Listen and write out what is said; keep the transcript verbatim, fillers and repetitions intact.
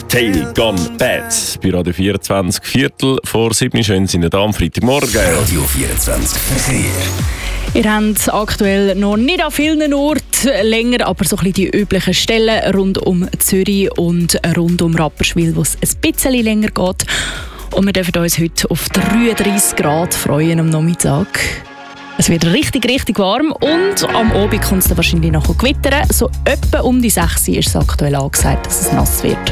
Tail Gone Bad. Bei Radio vierundzwanzig, Viertel vor sieben, schön sind wir da am Freitagmorgen. Radio vierundzwanzig Verkehr. Ihr habt aktuell noch nicht an vielen Orten länger, aber so ein bisschen die üblichen Stellen rund um Zürich und rund um Rapperswil, wo es ein bisschen länger geht. Und wir dürfen uns heute auf dreiunddreissig Grad freuen am Nachmittag. Es wird richtig, richtig warm und am Abend kommt es dann wahrscheinlich noch gewittern. So etwa um die sechs Uhr ist es aktuell angesagt, dass es nass wird.